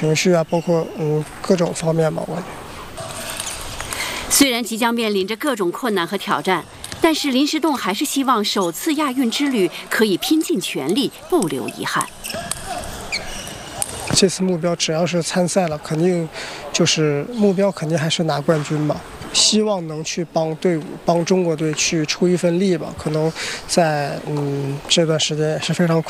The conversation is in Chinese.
情绪啊，包括各种方面吧，我觉得。 虽然即将面临着各种困难和挑战，但是林石栋还是希望首次亚运之旅可以拼尽全力，不留遗憾。 这次目标只要是参赛了，肯定就是目标肯定还是拿冠军吧。希望能去帮队伍、帮中国队去出一份力吧。可能在这段时间也是非常